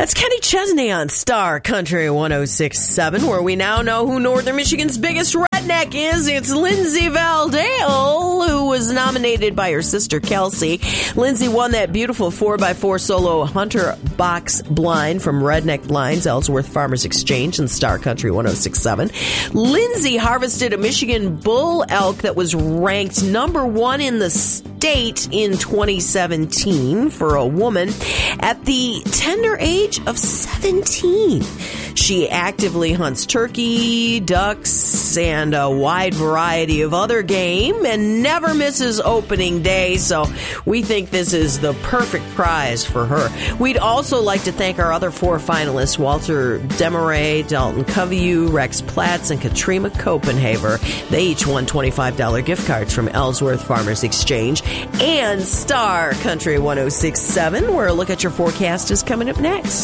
That's Kenny Chesney on Star Country 106.7, where we now know who Northern Michigan's biggest redneck is. It's Lindsay Valdale, who was nominated by her sister Kelsey. Lindsay won that beautiful 4x4 solo hunter box blind from Redneck Blinds, Ellsworth Farmers Exchange, and Star Country 106.7. Lindsay harvested a Michigan bull elk that was ranked number 1 in the state in 2017 for a woman at the tender age of 17. She actively hunts turkey, ducks, and a wide variety of other game and never misses opening day, so we think this is the perfect prize for her. We'd also like to thank our other 4 finalists, Walter Demaray, Dalton Covey, Rex Platts, and Katrina Copenhaver. They each won $25 gift cards from Ellsworth Farmers Exchange and Star Country 106.7, where a look at your forecast is coming up next.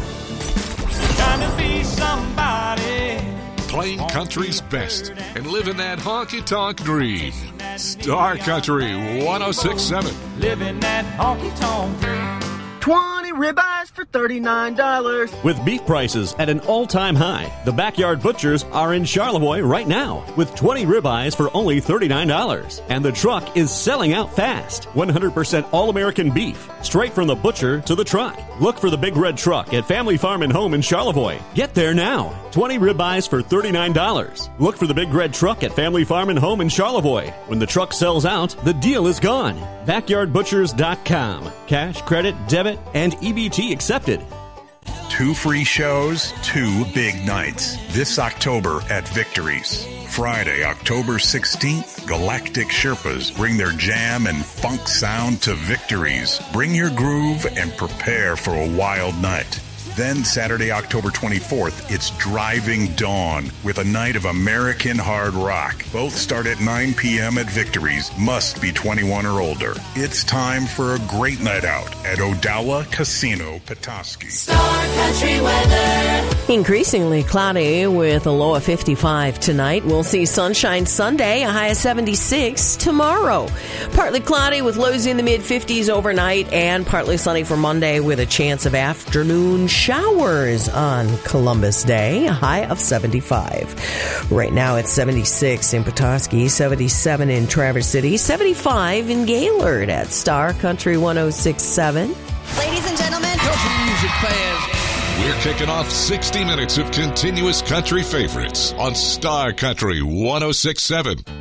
Trying to be somebody. Playing country's best and living that honky-tonk dream. Star Country 106.7. Living that honky-tonk dream. 20 ribeyes for $39. With beef prices at an all-time high, the Backyard Butchers are in Charlevoix right now with 20 ribeyes for only $39. And the truck is selling out fast. 100% all-American beef, straight from the butcher to the truck. Look for the Big Red Truck at Family Farm and Home in Charlevoix. Get there now. 20 ribeyes for $39. Look for the Big Red Truck at Family Farm and Home in Charlevoix. When the truck sells out, the deal is gone. BackyardButchers.com. Cash, credit, debit, and EBT accepted. 2 free shows, 2 big nights. This October at Victories. Friday, October 16th, Galactic Sherpas bring their jam and funk sound to Victories. Bring your groove and prepare for a wild night. Then Saturday, October 24th, it's Driving Dawn with a night of American hard rock. Both start at 9 p.m. at Victories. Must be 21 or older. It's time for a great night out at Odawa Casino, Petoskey. Star Country weather. Increasingly cloudy with a low of 55 tonight. We'll see sunshine Sunday, a high of 76 tomorrow. Partly cloudy with lows in the mid-50s overnight, and partly sunny for Monday with a chance of afternoon showers on Columbus Day, a high of 75. Right now it's 76 in Petoskey, 77 in Traverse City, 75 in Gaylord at Star Country 106.7. Ladies and gentlemen, Country music fans. We're kicking off 60 minutes of continuous country favorites on Star Country 106.7.